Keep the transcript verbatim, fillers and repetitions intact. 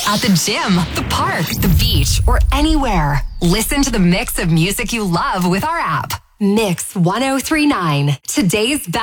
At the gym, the park, the beach, or anywhere. Listen to the mix of music you love with our app. Mix one oh three point nine. Today's best.